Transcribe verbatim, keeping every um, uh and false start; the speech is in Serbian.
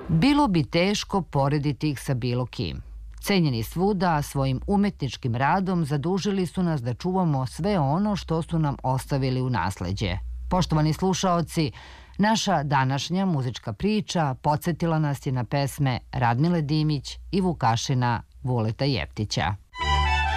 Bilo bi teško porediti ih sa bilo kim. Cenjeni svuda, svojim umetničkim radom zadužili su nas da čuvamo sve ono što su nam ostavili u nasleđe. Poštovani slušaoci, naša današnja muzička priča podsjetila nas je na pesme Radmile Dimić i Vukašina Vuleta Jeftića.